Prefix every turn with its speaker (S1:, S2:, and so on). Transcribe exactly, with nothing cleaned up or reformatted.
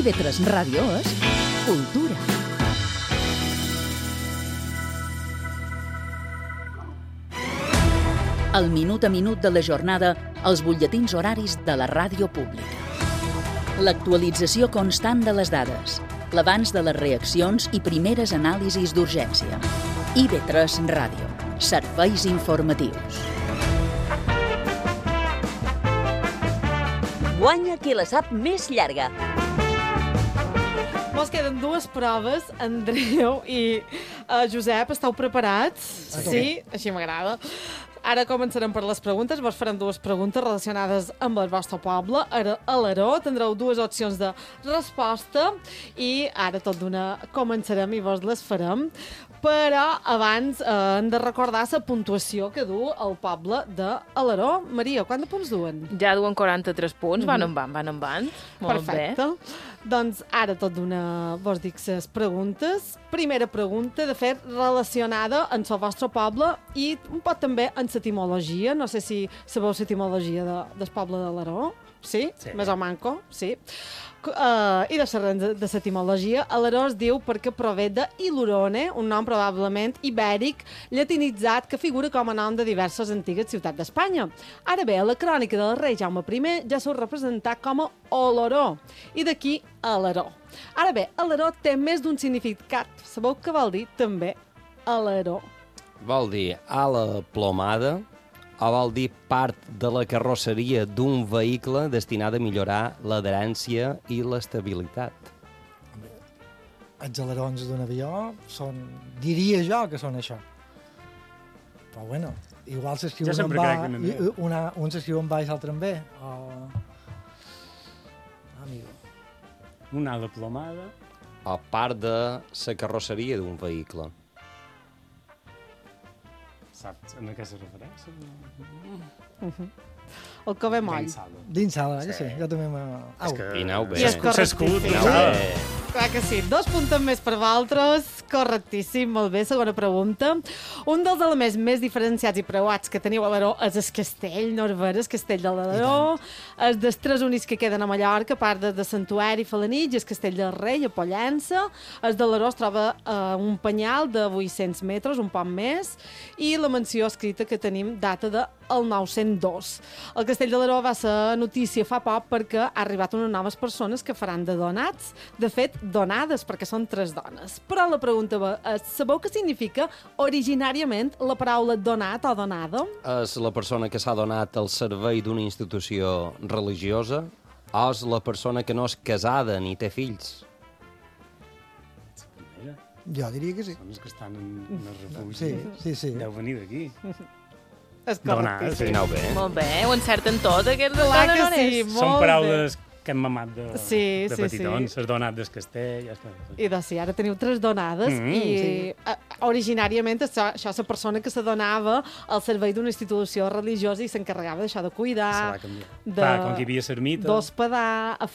S1: I ve tres Ràdio és cultura. El minut a minut de la jornada als butlletins horaris de la ràdio pública. L'actualització constant de les dades, l'abans de les reaccions i primeres anàlisis d'urgència. I ve tres Ràdio. Serveis informatius.
S2: Guanya qui la sap més llarga.
S3: Mos queden dues proves, Andreu i uh, Josep. Esteu preparats? Sí? Així m'agrada. Ara començarem per les preguntes. Vos farem dues preguntes relacionades amb el vostre poble. Ara, a l'Aró tindreu dues opcions de resposta i ara tot d'una començarem i vos les farem. Però abans eh, hem de recordar la puntuació que du el poble de Alaró. Maria, quant de punts duen?
S4: Ja duen quaranta-tres punts, van
S3: Mhm.
S4: en van, van en van. Molt
S3: Perfecte.
S4: bé.
S3: Doncs ara tot d'una vos dic les preguntes. Primera pregunta, de fet, relacionada amb el vostre poble i un poc també amb l'etimologia. No sé si sabeu l'etimologia de, del poble de l'Aró. Sí?
S5: Sí.
S3: Més o manco? Sí. Uh, I de la de l'etimologia, Alaró es diu perquè prové de Ilurone, un nom probablement ibèric, llatinitzat, que figura com a nom de diverses antigues ciutats d'Espanya. Ara bé, a la crònica del rei Jaume primer ja s'ho representat com a Oloró, i d'aquí Alaró. Ara bé, Alaró té més d'un significat. Sabeu què vol dir també Alaró?
S6: Vol dir ala plomada o vol dir part de la carrosseria d'un vehicle destinat a millorar l'adherència i l'estabilitat.
S5: Els alerons d'un avió són... Diria jo que són això. Però bueno, igual s'escriuen
S7: Jo sempre
S5: en
S7: crec
S5: va...
S7: que no
S5: i-
S7: n'hi
S5: una, un s'escriu en baix, l'altre en B. O... Amigo.
S7: Una ala plomada.
S6: O part de la carrosseria d'un vehicle.
S7: Saps a què se refereix?
S3: El que ve moll.
S7: Llançada.
S5: Dins sala, sí.
S7: Sí.
S5: sí, jo també m'ha...
S7: És
S5: Au.
S7: que...
S6: I aneu bé.
S3: I és correctíssim.
S7: S'escut,
S6: Aneu
S7: no
S6: bé.
S3: Clar que sí. Dos punts més per vosaltres. Correctíssim, molt bé. Segona pregunta. Un dels elements més diferenciats i preuats que teniu a l'Aró és el castell, no és ver, el castell de l'Aró. Els dels tres únics que queden a Mallorca, a part de, de Santuari, Falanitx, el castell del Rei, a Pollença. El de l'Aró es troba a un penyal de vuit-cents metres, un poc més, i la menció escrita que tenim data de el nou-cents dos. El castell de l'Aró va ser notícia fa poc perquè ha arribat unes noves persones que faran de donats. De fet, donades, perquè són tres dones. Però la pregunta va, és, sabeu què significa originàriament la paraula donat o donada?
S6: És la persona que s'ha donat al servei d'una institució religiosa o és la persona que no és casada ni té fills?
S7: Primera.
S5: Jo diria que sí.
S7: Són els que estan en, en el refugi.
S5: Sí, sí, sí.
S7: Deu venir d'aquí.
S3: És
S7: Donar,
S3: correctíssim.
S7: sí.
S6: Aneu bé.
S4: Molt bé, ho encerten tot, aquests
S3: Clar que
S4: donarones.
S3: sí, molt
S7: Són
S3: bé.
S7: paraules que hem mamat de,
S3: Sí,
S7: de
S3: sí,
S7: petitons.
S3: sí.
S7: S'has donat del castell. Ja està.
S3: I de sí, ara teniu tres donades
S7: Mm,
S3: i
S5: sí.
S3: eh, originàriament això, això és la persona que se donava al servei d'una institució religiosa i s'encarregava d'això de
S7: Se
S3: cuidar,
S7: va canviar.
S3: de-
S7: Clar, com que hi havia l'ermita...
S3: d'hospedar,